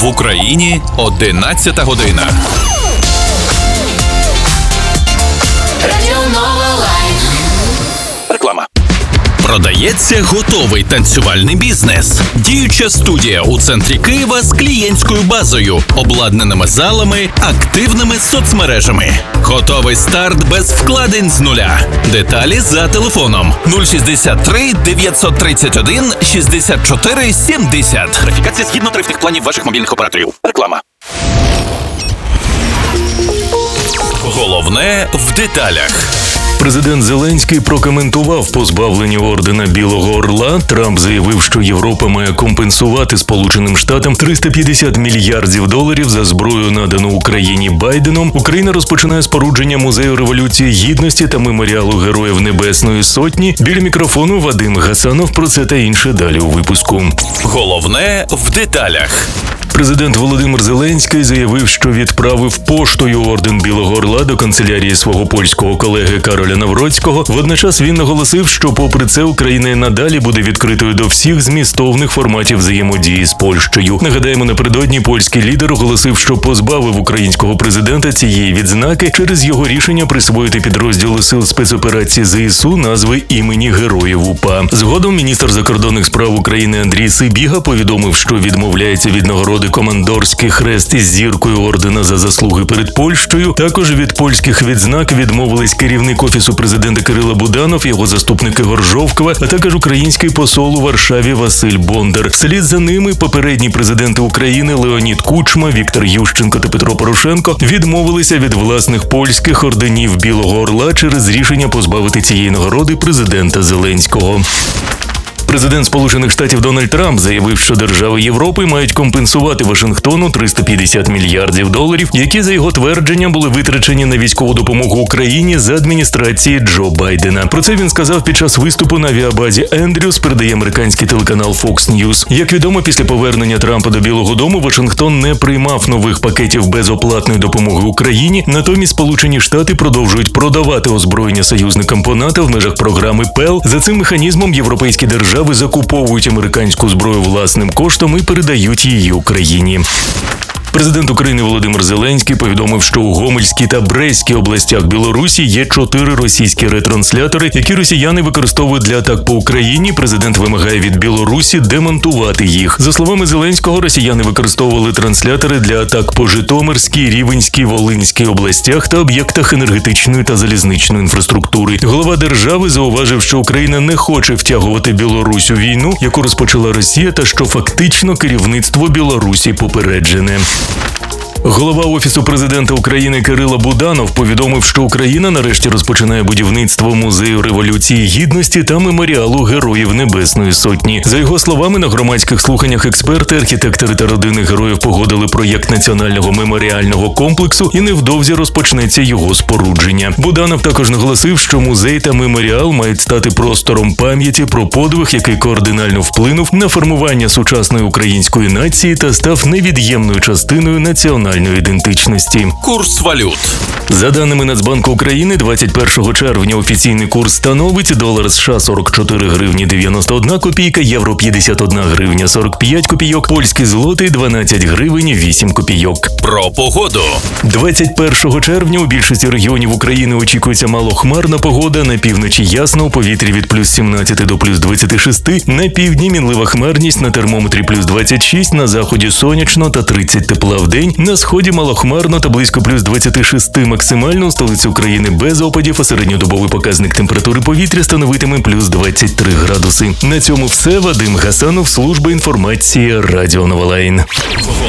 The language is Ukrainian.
В Україні 11 година. Реклама. Продається готовий танцювальний бізнес. Діюча студія у центрі Києва з клієнтською базою, обладнаними залами, активними соцмережами. Готовий старт без вкладень з нуля. Деталі за телефоном 063 931 64 70. Верифікація згідно тарифних планів ваших мобільних операторів. Реклама. Головне в деталях. Президент Зеленський прокоментував позбавлення ордена Білого Орла. Трамп заявив, що Європа має компенсувати Сполученим Штатам $350 мільярдів за зброю, надану Україні Байденом. Україна розпочинає спорудження Музею Революції Гідності та меморіалу Героїв Небесної Сотні. Біля мікрофону Вадим Гасанов. Про це та інше далі у випуску. Головне в деталях. Президент Володимир Зеленський заявив, що відправив поштою орден Білого Орла до канцелярії свого польського колеги Кароля Навроцького. Водночас він наголосив, що попри це Україна і надалі буде відкритою до всіх змістовних форматів взаємодії з Польщею. Нагадаємо, напередодні польський лідер оголосив, що позбавив українського президента цієї відзнаки через його рішення присвоїти підрозділу сил спецоперації ЗСУ назви імені Героїв УПА. Згодом міністр закордонних справ України Андрій Сибіга повідомив, що відмовляється від нагороди командорський хрест із зіркою ордена за заслуги перед Польщею. Також від польських відзнак відмовились керівник Офісу президента Кирило Буданов, його заступник Ігор Жовква, а також український посол у Варшаві Василь Бондар. Вслід за ними попередні президенти України Леонід Кучма, Віктор Ющенко та Петро Порошенко відмовилися від власних польських орденів Білого Орла через рішення позбавити цієї нагороди президента Зеленського. Президент Сполучених Штатів Дональд Трамп заявив, що держави Європи мають компенсувати Вашингтону $350 мільярдів, які, за його твердженням, були витрачені на військову допомогу Україні за адміністрації Джо Байдена. Про це він сказав під час виступу на авіабазі Ендрюс, передає американський телеканал Fox News. Як відомо, після повернення Трампа до Білого дому Вашингтон не приймав нових пакетів безоплатної допомоги Україні, натомість Сполучені Штати продовжують продавати озброєння союзникам по НАТО в межах програми ПЕЛ. За цим механізмом європейські держави закуповують американську зброю власним коштом і передають її Україні. Президент України Володимир Зеленський повідомив, що у Гомельській та Брестській областях Білорусі є 4 російські ретранслятори, які росіяни використовують для атак по Україні. Президент вимагає від Білорусі демонтувати їх. За словами Зеленського, росіяни використовували транслятори для атак по Житомирській, Рівненській, Волинській областях та об'єктах енергетичної та залізничної інфраструктури. Голова держави зауважив, що Україна не хоче втягувати Білорусь у війну, яку розпочала Росія, та що фактично керівництво Білорусі попереджене. Голова Офісу президента України Кирило Буданов повідомив, що Україна нарешті розпочинає будівництво Музею Революції Гідності та меморіалу Героїв Небесної Сотні. За його словами, на громадських слуханнях експерти, архітектори та родини героїв погодили проєкт національного меморіального комплексу і невдовзі розпочнеться його спорудження. Буданов також наголосив, що музей та меморіал мають стати простором пам'яті про подвиг, який кардинально вплинув на формування сучасної української нації та став невід'ємною частиною національної ідентичності. Курс валют. За даними Нацбанку України, 21 червня офіційний курс становить долар США 44 гривні 91 копійка, євро 51 гривня 45 копійок, польський злотий 12 гривень 8 копійок. Про погоду. 21 червня у більшості регіонів України очікується малохмарна погода, на півночі ясно, у повітрі від плюс 17 до плюс 26, на півдні мінлива хмарність, на термометрі плюс 26, на заході сонячно та 30 тепла в день, на сході малохмарно та близько плюс 26 максимально, у столиці України без опадів, а середньодобовий показник температури повітря становитиме плюс 23 градуси. На цьому все. Вадим Гасанов, служба інформації Радіо Новолайн.